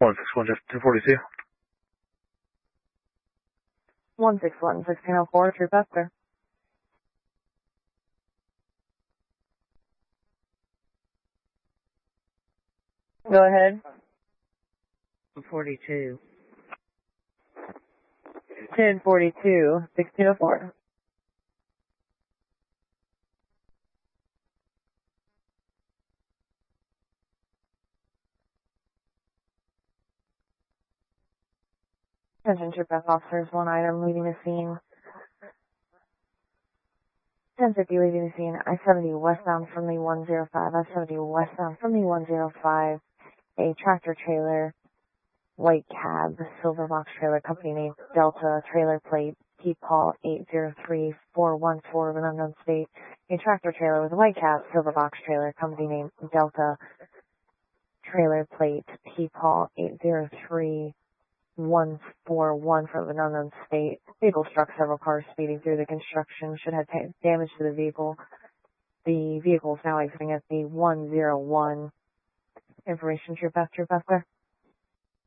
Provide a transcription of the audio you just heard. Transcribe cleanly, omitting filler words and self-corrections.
161, just 242. 161, 1604, Troop F, clear. Go ahead. 42. 1042, 1604. Attention Troop F officers, one item leaving the scene. 1050 leaving the scene. I-70 westbound from the 105. I-70 westbound from the 105. A tractor trailer, white cab, silver box trailer, company name Delta, trailer plate P-Paul 803414 of an unknown state. A tractor trailer with a white cab, silver box trailer, company name Delta, trailer plate P-Paul 803141 from an unknown state. Vehicle struck several cars speeding through the construction, should have damage to the vehicle. The vehicle is now exiting at the 101. Information, Troop F, clear.